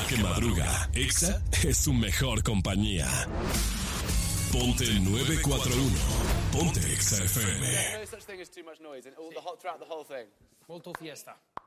que madruga, Exa es su mejor compañía. Ponte 941. Ponte Exa FM. No such thing as too much noise and throughout the whole thing. Molto fiesta.